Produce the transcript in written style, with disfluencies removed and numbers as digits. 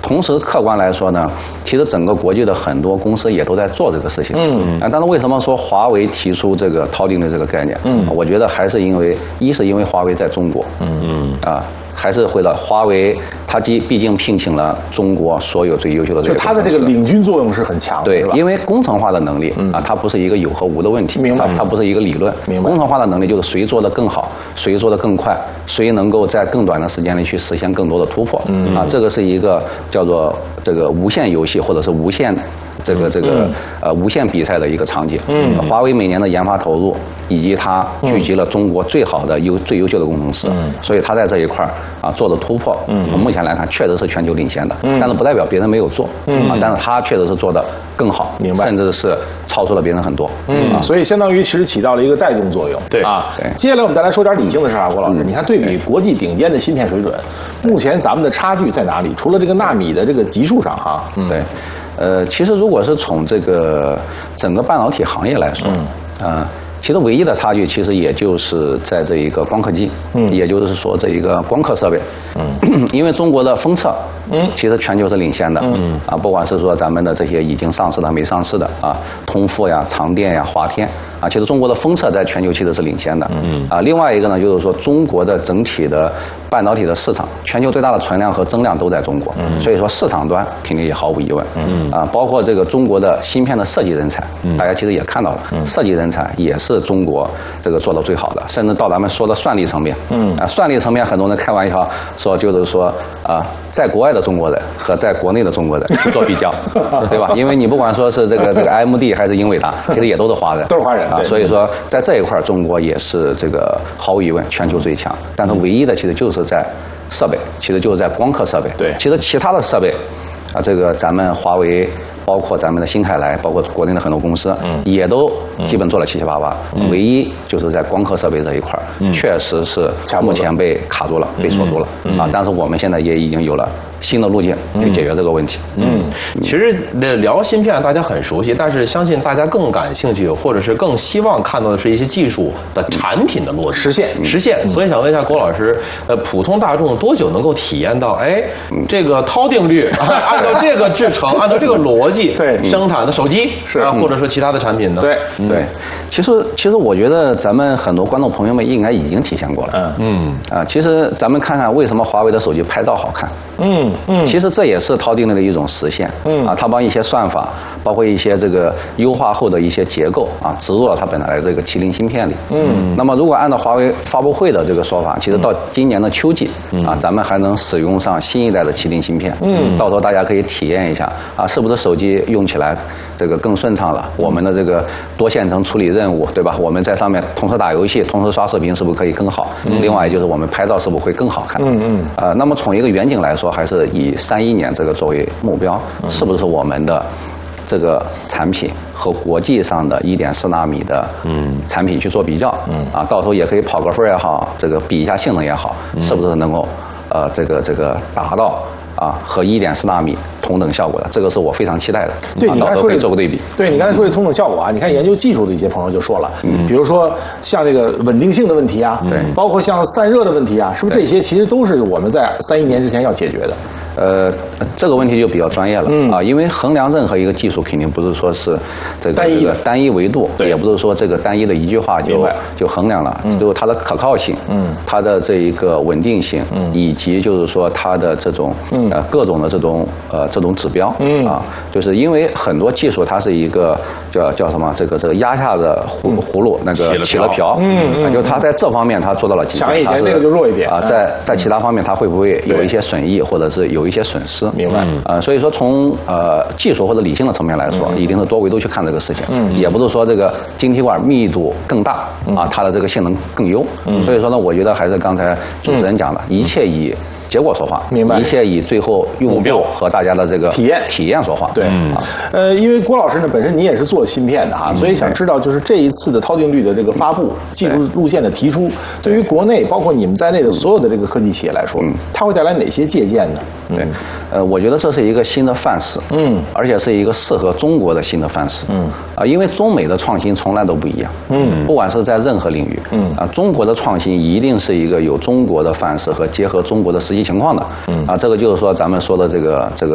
同时客观来说呢，其实整个国际的很多公司也都在做这个事情。但是为什么说华为提出这个套定律这个概念？我觉得还是因为是因为华为在中国。还是回到华为，它毕竟聘请了中国所有最优秀的这个公司， 就它的这个领军作用是很强的， 对， 是吧？ 因为工程化的能力它不是一个有和无的问题， 明白？ 它不是一个理论， 明白？ 工程化的能力就是谁做得更好，谁做得更快，谁能够在更短的时间里去实现更多的突破。这个是一个叫做这个无限游戏或者是无限。无限比赛的一个场景。华为每年的研发投入，以及它聚集了中国最好的最优秀的工程师，所以它在这一块做的突破，从目前来看确实是全球领先的。但是不代表别人没有做，但是它确实是做的更好， 明白？ 甚至是超出了别人很多。 所以相当于其实起到了一个带动作用。 对对。接下来我们再来说点理性的事啊，郭老师，你看对比国际顶尖的芯片水准，目前咱们的差距在哪里？除了这个纳米的这个级数上哈， 对。其实如果是从这个整个半导体行业来说，其实唯一的差距其实也就是在这一个光刻机，也就是说这一个光刻设备，因为中国的封测，其实全球是领先的，不管是说咱们的这些已经上市的、没上市的通富呀、长电呀、华天其实中国的封测在全球其实是领先的，另外一个呢就是说中国的整体的半导体的市场，全球最大的存量和增量都在中国，所以说市场端肯定也毫无疑问，包括这个中国的芯片的设计人才，大家其实也看到了，设计人才也是中国这个做到最好的，甚至到咱们说的算力层面，算力层面很多人开玩笑说就是说在国外的中国人和在国内的中国人做比较，对吧？因为你不管说是这个 AMD 还是英伟达，其实也都是华人， 都是华人所以说在这一块中国也是这个毫无疑问全球最强，但是唯一的其实就是在设备，其实就是在光刻设备。 对， 其实其他的设备这个咱们华为，包括咱们的新凯来，包括国内的很多公司，也都基本做了七七八八，唯一就是在光刻设备这一块，确实是目前被卡住了，被锁住了但是我们现在也已经有了新的路径去解决这个问题。 其实聊芯片大家很熟悉，但是相信大家更感兴趣，或者是更希望看到的是一些技术的产品的落地实现。所以想问一下郭老师，普通大众多久能够体验到这个涛定律按照这个制程，按照这个逻辑生产的手机或者说其他的产品呢？ 对，其实我觉得咱们很多观众朋友们应该已经体现过了。其实咱们看看为什么华为的手机拍照好看。其实这也是涛定律的一种实现。它把一些算法，包括一些这个优化后的一些结构植入了它本来的这个麒麟芯片里。那么如果按照华为发布会的这个说法，其实到今年的秋季咱们还能使用上新一代的麒麟芯片。到时候大家可以体验一下是不是手机用起来这个更顺畅了？我们的这个多线程处理任务，对吧？我们在上面同时打游戏、同时刷视频，是不是可以更好？另外就是我们拍照是不是会更好看？那么从一个远景来说，还是以31年这个作为目标，是不是我们的这个产品和国际上的1.4纳米的产品去做比较？到时候也可以跑个分也好，这个比一下性能也好，是不是能够这个达到和1.4纳米同等效果的，这个是我非常期待的。 对，你刚才说做个对比。 对，你刚才说的同等效果你看研究技术的一些朋友就说了，比如说像这个稳定性的问题对，包括像散热的问题是不是这些其实都是我们在31年之前要解决的？ 这个问题就比较专业了因为衡量任何一个技术，肯定不是说是这个单一维度，也不是说这个单一的一句话就衡量了，就是它的可靠性，它的这一个稳定性，以及就是说它的这种各种的这种指标就是因为很多技术它是一个叫什么这个压下的葫芦那个起了瓢，就它在这方面它做到了极限， 强一点那个就弱一点在其他方面它会不会有一些损益或者是有一些损失？ 明白所以说从技术或者理性的层面来说，一定是多维度去看这个事情，也不是说这个晶体管密度更大它的这个性能更优。所以说呢，我觉得还是刚才主持人讲的，一切以结果说话， 明白？ 一切以最后用户和大家的这个体验说话。 对，因为郭老师呢本身你也是做芯片的所以想知道就是这一次的涛定律的这个发布、技术路线的提出，对于国内包括你们在内的所有的这个科技企业来说，它会带来哪些借鉴呢？ 对，我觉得这是一个新的范式，而且是一个适合中国的新的范式，因为中美的创新从来都不一样，不管是在任何领域，中国的创新一定是一个有中国的范式和结合中国的实际情况的，这个就是说咱们说的这个